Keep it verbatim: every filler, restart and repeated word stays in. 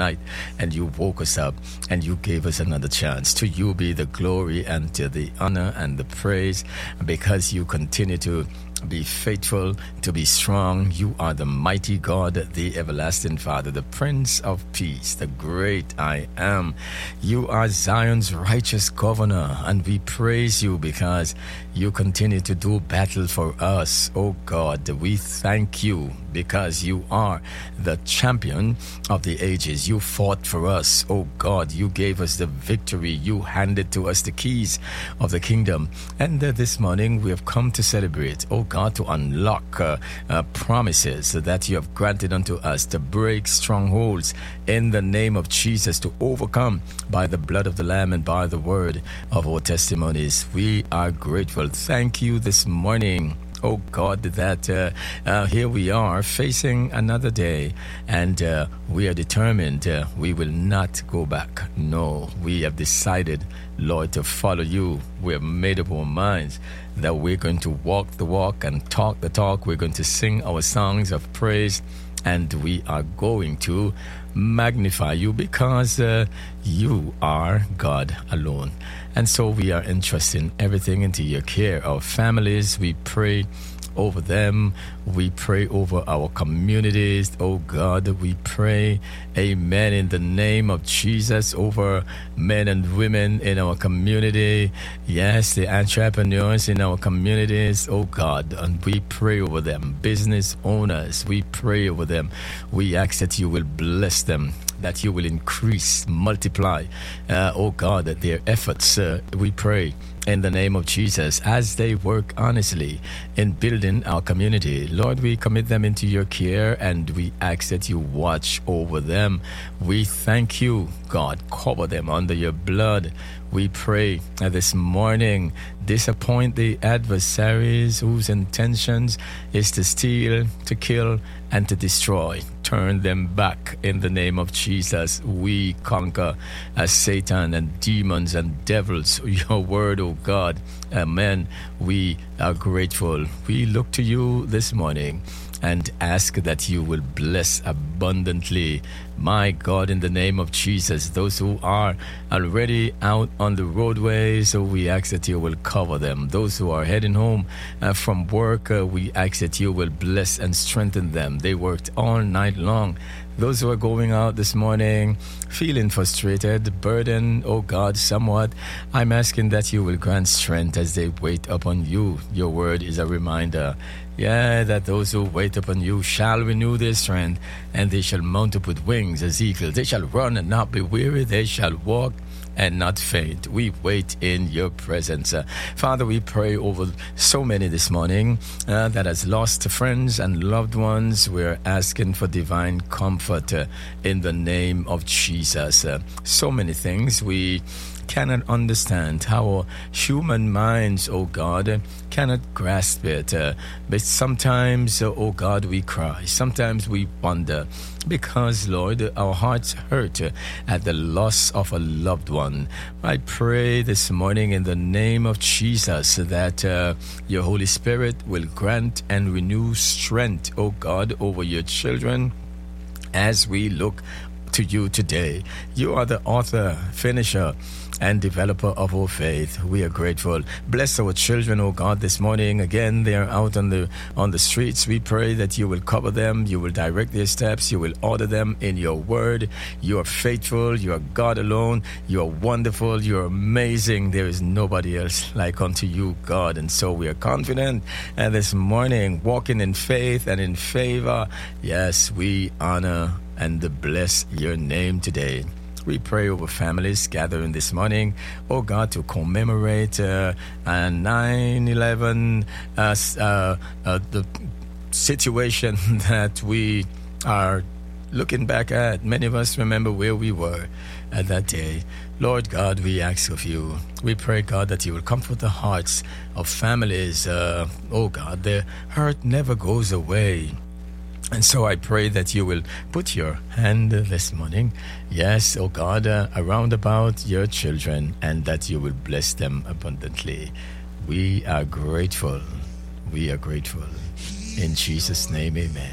night, and you woke us up, and you gave us another chance. To you be the glory and to the honor and the praise, because you continue to be faithful, to be strong. You are the mighty God, the everlasting Father, the Prince of Peace, the great I am. You are Zion's righteous governor, and we praise you because you continue to do battle for us. Oh God, we thank you because you are the champion of the ages. You fought for us. Oh God, you gave us the victory. You handed to us the keys of the kingdom. And uh, this morning we have come to celebrate, oh God, to unlock uh, uh, promises that you have granted unto us, to break strongholds in the name of Jesus, to overcome by the blood of the Lamb and by the word of our testimonies. We are grateful. Thank you this morning, oh God, that uh, uh, here we are facing another day, and uh, we are determined uh, we will not go back. No, we have decided, Lord, to follow you. We have made up our minds that we're going to walk the walk and talk the talk. We're going to sing our songs of praise, and we are going to magnify you because uh, you are God alone. And so we are entrusting everything into your care. Our families, we pray over them. We pray over our communities. Oh God, we pray, amen, in the name of Jesus, over men and women in our community. Yes, the entrepreneurs in our communities, oh God, and we pray over them. Business owners, we pray over them. We ask that you will bless them, that you will increase, multiply, uh, oh God, their efforts. Uh, we pray in the name of Jesus as they work honestly in building our community. Lord, we commit them into your care, and we ask that you watch over them. We thank you, God. Cover them under your blood. We pray uh, this morning, disappoint the adversaries whose intentions is to steal, to kill, and to destroy. Turn them back in the name of Jesus. We conquer as Satan and demons and devils. Your word, oh God. Amen. We are grateful. We look to you this morning and ask that you will bless abundantly, my God, in the name of Jesus. Those who are already out on the roadways, so we ask that you will cover them. Those who are heading home uh, from work, uh, we ask that you will bless and strengthen them. They worked all night long. Those who are going out this morning feeling frustrated, burdened, oh God, somewhat, I'm asking that you will grant strength as they wait upon you. Your word is a reminder, yeah, that those who wait upon you shall renew their strength, and they shall mount up with wings as eagles. They shall run and not be weary. They shall walk and not faint. We wait in your presence. Uh, Father, we pray over so many this morning uh, that has lost friends and loved ones. We're asking for divine comfort uh, in the name of Jesus. Uh, so many things we cannot understand, how our human minds, oh God, cannot grasp it. Uh, but sometimes, uh, oh God, we cry. Sometimes we wonder because, Lord, our hearts hurt uh, at the loss of a loved one. I pray this morning in the name of Jesus that uh, your Holy Spirit will grant and renew strength, oh God, over your children as we look to you today. You are the author, finisher, and developer of our faith. We are grateful. Bless our children, oh God, this morning. Again, they are out on the on the streets. We pray that you will cover them, you will direct their steps, you will order them in your word. You are faithful, you are God alone, you are wonderful, you are amazing. There is nobody else like unto you, God. And so we are confident uh, this morning, walking in faith and in favor. Yes, we honor and bless your name today. We pray over families gathering this morning, oh God, to commemorate uh, uh, nine eleven, uh, uh, uh, the situation that we are looking back at. Many of us remember where we were at that day. Lord God, we ask of you. We pray, God, that you will comfort the hearts of families. Uh, oh God, their hurt never goes away. And so I pray that you will put your hand this morning, yes, oh God, uh, around about your children, and that you will bless them abundantly. We are grateful. We are grateful. In Jesus' name, amen.